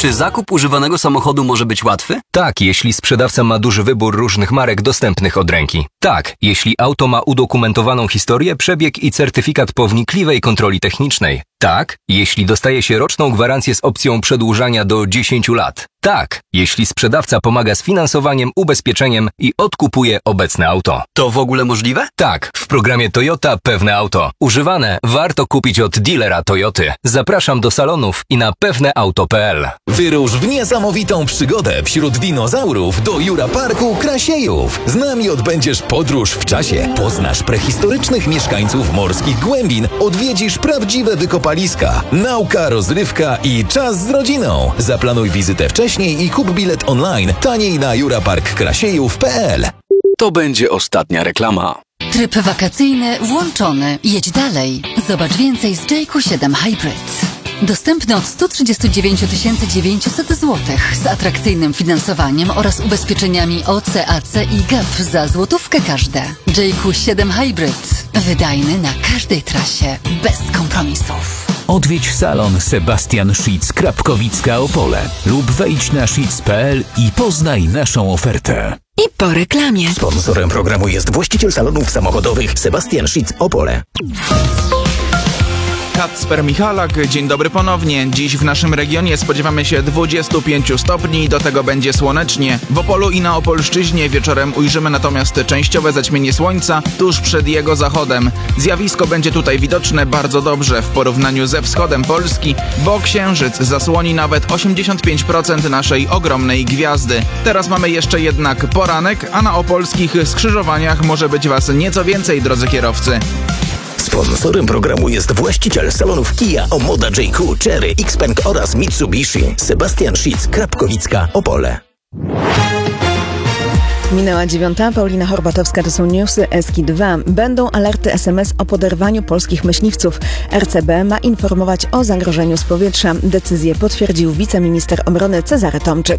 Czy zakup używanego samochodu może być łatwy? Tak, jeśli sprzedawca ma duży wybór różnych marek dostępnych od ręki. Tak, jeśli auto ma udokumentowaną historię, przebieg i certyfikat po wnikliwej kontroli technicznej. Tak, jeśli dostaje się roczną gwarancję z opcją przedłużania do 10 lat. Tak, jeśli sprzedawca pomaga z finansowaniem, ubezpieczeniem i odkupuje obecne auto. To w ogóle możliwe? Tak, w programie Toyota Pewne Auto. Używane warto kupić od dealera Toyoty. Zapraszam do salonów i na pewneauto.pl. Wyrusz w niesamowitą przygodę wśród dinozaurów do Jura Parku Krasiejów. Z nami odbędziesz podróż w czasie. Poznasz prehistorycznych mieszkańców morskich głębin. Odwiedzisz prawdziwe wykopaliska. Nauka, rozrywka i czas z rodziną. Zaplanuj wizytę wcześniej i kup bilet online taniej na juraparkkrasiejów.pl. To będzie ostatnia reklama. Tryb wakacyjny włączony. Jedź dalej. Zobacz więcej z JQ7 Hybrid. Dostępny od 139 900 zł z atrakcyjnym finansowaniem oraz ubezpieczeniami OC, AC i GAP za złotówkę każde. JQ7 Hybrid. Wydajny na każdej trasie. Bez kompromisów. Odwiedź salon Sebastian Schitz Krapkowicka Opole lub wejdź na schitz.pl i poznaj naszą ofertę. I po reklamie. Sponsorem programu jest właściciel salonów samochodowych Sebastian Schitz Opole. Kacper Michalak, dzień dobry ponownie. Dziś w naszym regionie spodziewamy się 25 stopni, do tego będzie słonecznie. W Opolu i na Opolszczyźnie wieczorem ujrzymy natomiast częściowe zaćmienie słońca tuż przed jego zachodem. Zjawisko będzie tutaj widoczne bardzo dobrze w porównaniu ze wschodem Polski, bo księżyc zasłoni nawet 85% naszej ogromnej gwiazdy. Teraz mamy jeszcze jednak poranek, a na opolskich skrzyżowaniach może być was nieco więcej, drodzy kierowcy. Sponsorem programu jest właściciel salonów Kia, Omoda, JQ, Chery, Xpeng oraz Mitsubishi. Sebastian Schitz, Krapkowicka, Opole. Minęła 9. Paulina Horbatowska, to są newsy Eski 2. Będą alerty SMS o poderwaniu polskich myśliwców. RCB ma informować o zagrożeniu z powietrza. Decyzję potwierdził wiceminister obrony Cezary Tomczyk.